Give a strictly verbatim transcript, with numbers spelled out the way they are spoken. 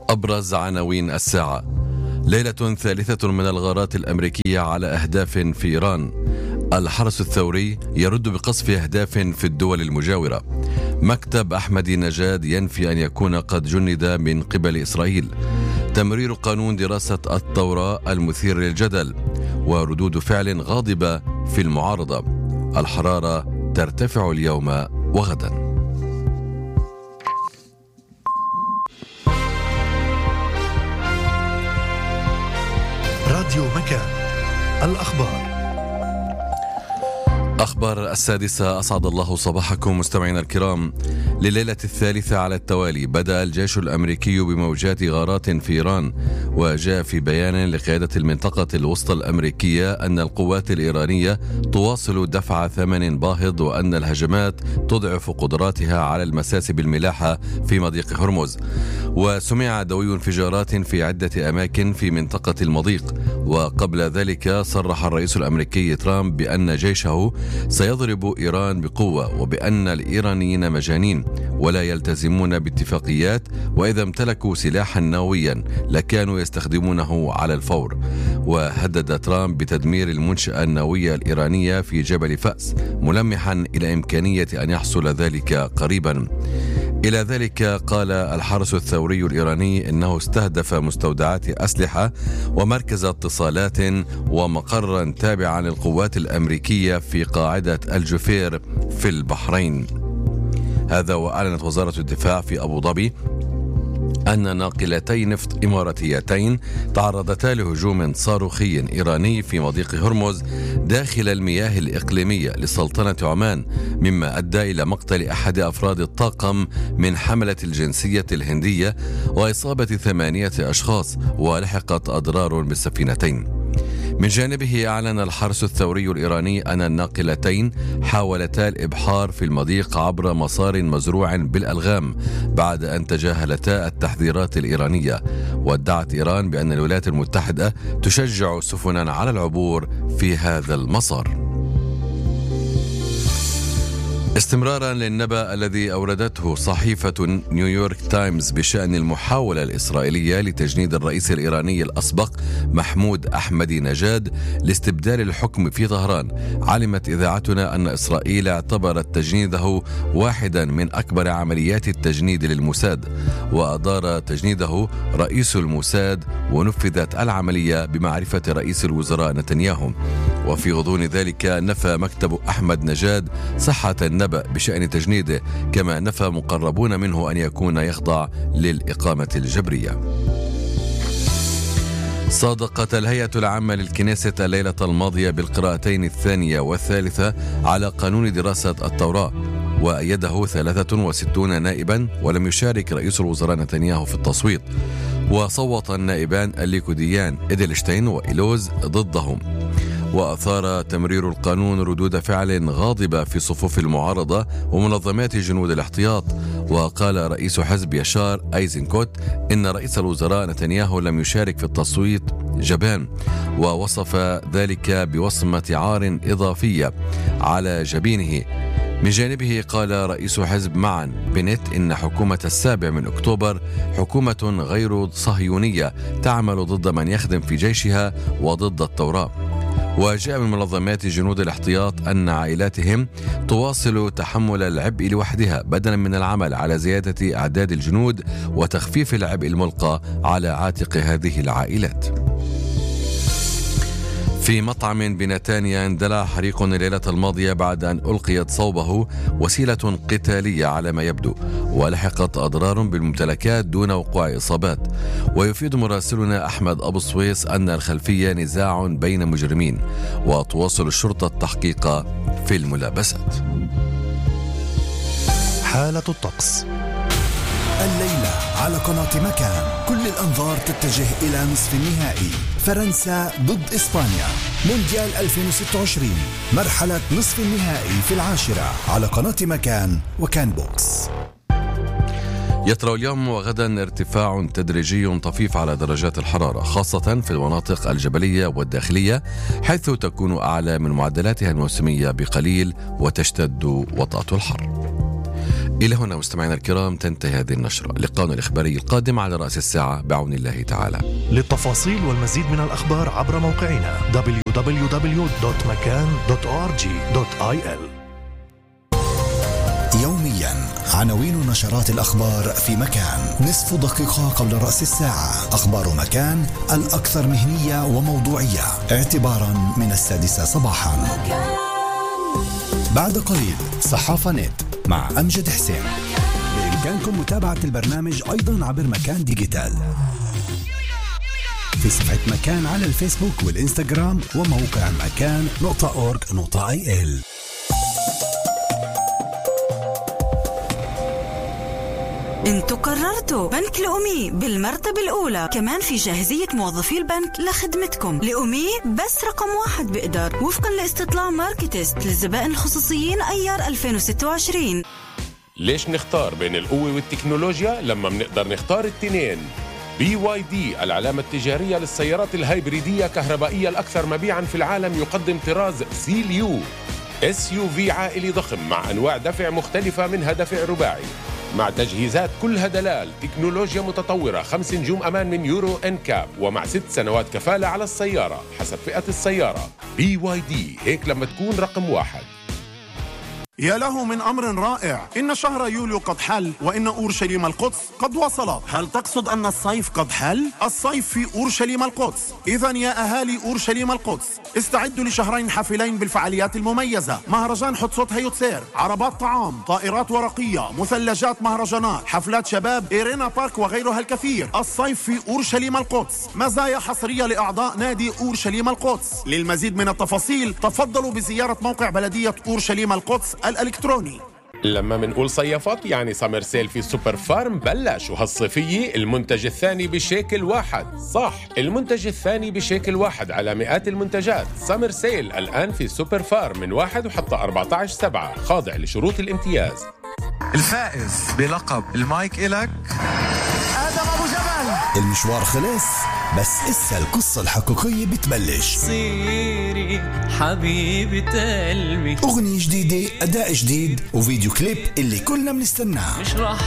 أبرز عناوين الساعة: ليلة ثالثة من الغارات الأمريكية على أهداف في إيران. الحرس الثوري يرد بقصف أهداف في الدول المجاورة. مكتب أحمد نجاد ينفي أن يكون قد جند من قبل إسرائيل. تمرير قانون دراسة التوراة المثير للجدل، وردود فعل غاضبة في المعارضة. الحرارة ترتفع اليوم وغدا. راديو مكان، الأخبار. أخبار السادسة، أسعد الله صباحكم مستمعينا الكرام. لليلة الثالثة على التوالي بدأ الجيش الأمريكي بموجات غارات في إيران، وجاء في بيان لقيادة المنطقة الوسطى الأمريكية أن القوات الإيرانية تواصل دفع ثمن باهظ، وأن الهجمات تضعف قدراتها على المساس بالملاحة في مضيق هرمز. وسمع دوي انفجارات في عدة أماكن في منطقة المضيق. وقبل ذلك صرح الرئيس الأمريكي ترامب بأن جيشه سيضرب إيران بقوة، وبأن الإيرانيين مجانين ولا يلتزمون باتفاقيات، وإذا امتلكوا سلاحا نوويا لكانوا يستخدمونه على الفور. وهدد ترامب بتدمير المنشأة النووية الإيرانية في جبل فأس، ملمحا إلى إمكانية أن يحصل ذلك قريبا. إلى ذلك قال الحرس الثوري الإيراني إنه استهدف مستودعات أسلحة ومركز اتصالات ومقرا تابعا للقوات الأمريكية في قاعدة الجفير في البحرين. هذا وأعلنت وزارة الدفاع في أبو ظبي أن ناقلتي نفط إماراتيتين تعرضتا لهجوم صاروخي إيراني في مضيق هرمز داخل المياه الإقليمية لسلطنة عمان، مما أدى إلى مقتل أحد أفراد الطاقم من حملة الجنسية الهندية وإصابة ثمانية أشخاص، ولحقت أضرار بالسفينتين. من جانبه أعلن الحرس الثوري الإيراني أن الناقلتين حاولتا الإبحار في المضيق عبر مسار مزروع بالألغام بعد أن تجاهلتا التحذيرات الإيرانية. وادعت إيران بأن الولايات المتحدة تشجع سفنا على العبور في هذا المسار. استمرارا للنبأ الذي أوردته صحيفة نيويورك تايمز بشأن المحاولة الإسرائيلية لتجنيد الرئيس الإيراني الأسبق محمود أحمد نجاد لاستبدال الحكم في طهران، علمت إذاعتنا أن إسرائيل اعتبرت تجنيده واحدا من أكبر عمليات التجنيد للموساد، وأدار تجنيده رئيس الموساد، ونفذت العملية بمعرفة رئيس الوزراء نتنياهو. وفي غضون ذلك نفى مكتب أحمد نجاد صحة النبأ بشأن تجنيده، كما نفى مقربون منه أن يكون يخضع للإقامة الجبرية. صادقت الهيئة العامة للكنيسة الليلة الماضية بالقراءتين الثانية والثالثة على قانون دراسة التوراة، وأيده ثلاثة وستون نائبا، ولم يشارك رئيس الوزراء نتنياهو في التصويت. وصوت النائبان الليكوديان إدلشتين وإيلوز ضدهم. وأثار تمرير القانون ردود فعل غاضبة في صفوف المعارضة ومنظمات جنود الاحتياط. وقال رئيس حزب يشار أيزنكوت إن رئيس الوزراء نتنياهو لم يشارك في التصويت جبان، ووصف ذلك بوصمة عار إضافية على جبينه. من جانبه قال رئيس حزب معا بنت إن حكومة السابع من أكتوبر حكومة غير صهيونية تعمل ضد من يخدم في جيشها وضد التوراة. وجاء من منظمات جنود الاحتياط أن عائلاتهم تواصل تحمل العبء لوحدها بدلا من العمل على زيادة أعداد الجنود وتخفيف العبء الملقى على عاتق هذه العائلات. في مطعم بنتانيا اندلع حريق الليلة الماضية بعد أن ألقيت صوبه وسيلة قتالية على ما يبدو، ولحقت أضرار بالممتلكات دون وقوع إصابات. ويفيد مراسلنا أحمد أبو السويس أن الخلفية نزاع بين مجرمين، وتواصل الشرطة التحقيق في الملابسات. حالة الطقس الليلة على قناة مكان. كل الأنظار تتجه إلى نصف النهائي، فرنسا ضد إسبانيا، مونديال ألفين وستة وعشرين، مرحلة نصف النهائي في العاشرة على قناة مكان وكان بوكس. يطرأ اليوم وغدا ارتفاع تدريجي طفيف على درجات الحرارة، خاصة في المناطق الجبلية والداخلية، حيث تكون أعلى من معدلاتها الموسمية بقليل وتشتد وطأة الحر. إلى هنا مستمعينا الكرام تنتهي هذه النشرة. لقاءنا الإخباري القادم على رأس الساعة بعون الله تعالى. للتفاصيل والمزيد من الأخبار عبر موقعنا دبليو دبليو دبليو دوت مكان دوت أو آر جي دوت آي إل. يوميا عناوين نشرات الأخبار في مكان، نصف دقيقة قبل رأس الساعة. أخبار مكان الأكثر مهنية وموضوعية اعتبارا من السادسة صباحا. بعد قليل صحافة نت مع أمجد حسين. بإمكانكم متابعة البرنامج أيضا عبر مكان ديجيتال في صفحة مكان على الفيسبوك والإنستغرام وموقع مكان نقطة أورج نقطة آي إل. انتوا قررتوا بنك لأمي بالمرتبة الأولى، كمان في جاهزية موظفي البنك لخدمتكم. لأمي بس رقم واحد بقدر وفقا لاستطلاع ماركتست للزبائن الخصوصيين أيار ألفين وستة وعشرين. ليش نختار بين القوة والتكنولوجيا لما منقدر نختار التنين؟ بي واي دي العلامة التجارية للسيارات الهايبريدية كهربائية الأكثر مبيعاً في العالم، يقدم طراز سيليو اس يو في عائلي ضخم مع أنواع دفع مختلفة، منها دفع رباعي مع تجهيزات كلها دلال، تكنولوجيا متطورة، خمس نجوم أمان من يورو إن كاب، ومع ست سنوات كفالة على السيارة حسب فئة السيارة. بي واي دي، هيك لما تكون رقم واحد. يا له من أمر رائع، إن شهر يوليو قد حل وإن أورشليم القدس قد وصلت. هل تقصد أن الصيف قد حل؟ الصيف في أورشليم القدس. إذن يا أهالي أورشليم القدس استعدوا لشهرين حافلين بالفعاليات المميزة: مهرجان حتسوت هيوتسير، عربات طعام، طائرات ورقية، مثلجات مهرجانات، حفلات شباب، إيرينا بارك وغيرها الكثير. الصيف في أورشليم القدس، مزايا حصرية لأعضاء نادي أورشليم القدس. للمزيد من التفاصيل تفضلوا بزيارة موقع بلدية أورشليم القدس الإلكتروني. لما منقول صيفات يعني سمر سيل في سوبر فارم بلش، وهالصيفية المنتج الثاني بشيكل واحد. صح، المنتج الثاني بشيكل واحد على مئات المنتجات. سمر سيل الآن في سوبر فارم من واحد وحتى أربعة عشر سبعة، خاضع لشروط الامتياز. الفائز بلقب المايك إلك آدم أبو جبل. المشوار خلص، بس إسا القصة الحقيقية بتبلش. صيري حبيبة قلبي، أغنية جديدة، أداء جديد، وفيديو كليب اللي كلنا بنستناه. مش راح